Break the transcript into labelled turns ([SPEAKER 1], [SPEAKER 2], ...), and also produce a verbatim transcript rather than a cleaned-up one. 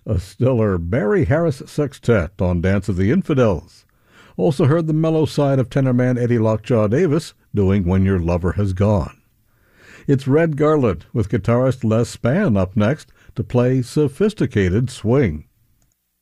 [SPEAKER 1] A stellar Barry Harris Sextet on Dance of the Infidels. Also heard the mellow side of tenor man Eddie Lockjaw Davis doing When Your Lover Has Gone. It's Red Garland with guitarist Les Spann up next to play Sophisticated Swing.